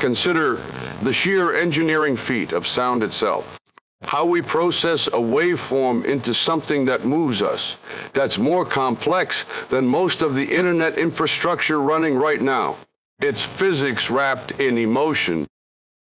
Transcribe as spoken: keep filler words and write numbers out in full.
Consider the sheer engineering feat of sound itself. How we process a waveform into something that moves us, that's more complex than most of the internet infrastructure running right now. It's physics wrapped in emotion,